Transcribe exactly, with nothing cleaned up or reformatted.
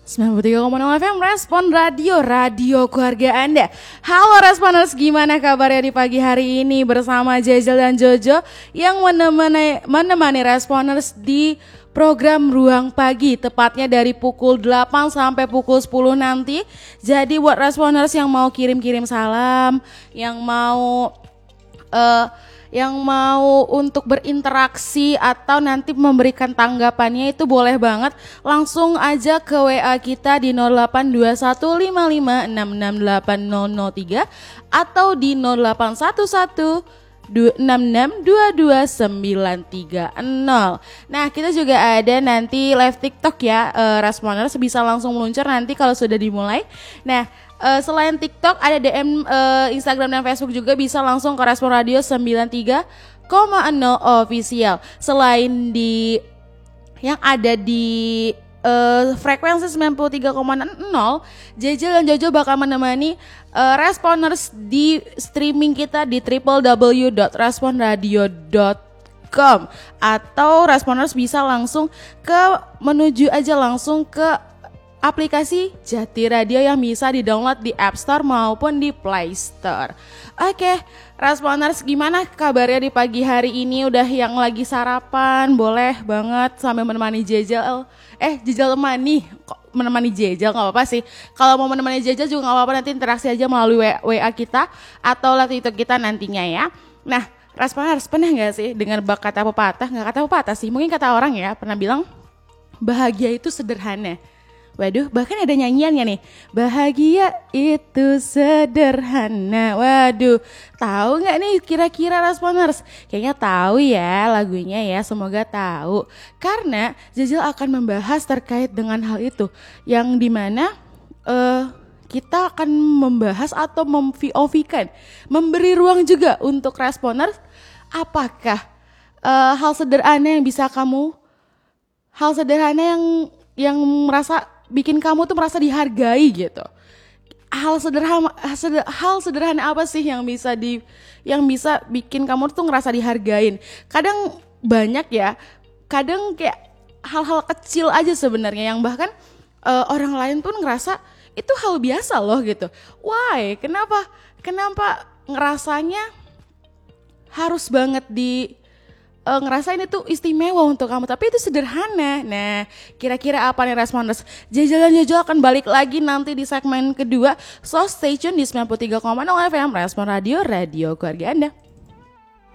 sembilan puluh tiga koma nol F M Respon Radio, radio keluarga Anda. Halo Responers, gimana kabarnya di pagi hari ini bersama Jejel dan Jojo yang menemani, menemani Responers di program Ruang Pagi, tepatnya dari pukul delapan sampai pukul sepuluh nanti. Jadi buat Responers yang mau kirim-kirim salam, yang mau uh, yang mau untuk berinteraksi atau nanti memberikan tanggapannya, itu boleh banget langsung aja ke W A kita di nol delapan dua satu lima lima enam enam delapan nol nol tiga atau di nol delapan satu satu enam enam dua dua sembilan tiga nol. Nah, kita juga ada nanti live TikTok ya, uh, Responers bisa langsung meluncur nanti kalau sudah dimulai. Nah, Uh, selain TikTok ada D M uh, Instagram dan Facebook juga, bisa langsung ke Respon Radio sembilan tiga koma nol Official. Selain di yang ada di uh, frekuensi sembilan puluh tiga koma nol, Jejel dan Jojo bakal menemani uh, Responers di streaming kita di w w w dot respon radio dot com, atau Responers bisa langsung ke menuju aja langsung ke aplikasi Jati Radio yang bisa di-download di App Store maupun di Play Store. Oke, Responers, gimana kabarnya di pagi hari ini? Udah yang lagi sarapan, boleh banget sambil menemani Jejel. Eh, Jejel temani, kok menemani Jejel gak apa-apa sih. Kalau mau menemani Jejel juga gak apa-apa, nanti interaksi aja melalui W A kita atau live TikTok kita nantinya ya. Nah, Responers, pernah gak sih dengar kata pepatah? Gak kata pepatah sih, mungkin kata orang ya, pernah bilang bahagia itu sederhana. Waduh, bahkan ada nyanyiannya nih. Bahagia itu sederhana. Waduh, tahu nggak nih kira-kira Responers? Kayaknya tahu ya lagunya ya, semoga tahu. Karena Jejel akan membahas terkait dengan hal itu, yang dimana uh, kita akan membahas atau mem-V O V-kan, memberi ruang juga untuk Responers. Apakah uh, hal sederhana yang bisa kamu, hal sederhana yang yang merasa bikin kamu tuh merasa dihargai gitu. Hal sederhana hal sederhana apa sih yang bisa di yang bisa bikin kamu tuh ngerasa dihargain? Kadang banyak ya. Kadang kayak hal-hal kecil aja sebenarnya yang bahkan uh, orang lain pun ngerasa itu hal biasa loh gitu. Why? Kenapa? Kenapa ngerasanya harus banget di Uh, ngerasain itu istimewa untuk kamu, tapi itu sederhana. Nah, kira-kira apa nih Responers? Jejel dan Jojo akan balik lagi nanti di segmen kedua. So stay tune di sembilan puluh tiga koma nol F M Respon Radio, radio keluarga Anda.